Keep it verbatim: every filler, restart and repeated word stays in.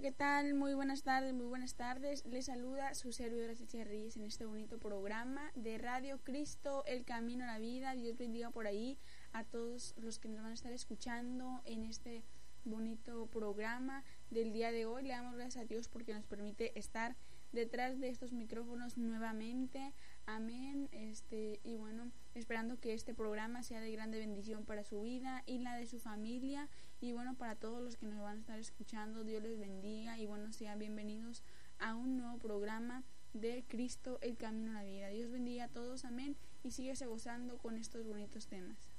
¿Qué tal? Muy buenas tardes, muy buenas tardes. Les saluda su servidora Cecilia Reyes en este bonito programa de Radio Cristo, el camino a la vida. Dios bendiga por ahí a todos los que nos van a estar escuchando en este bonito programa del día de hoy. Le damos gracias a Dios porque nos permite estar detrás de estos micrófonos nuevamente. Amén. Este y bueno, esperando que este programa sea de grande bendición para su vida y la de su familia. Y bueno, para todos los que nos van a estar escuchando, Dios les bendiga y bueno, sean bienvenidos a un nuevo programa de Cristo, el camino a la vida. Dios bendiga a todos, amén, y síguese gozando con estos bonitos temas.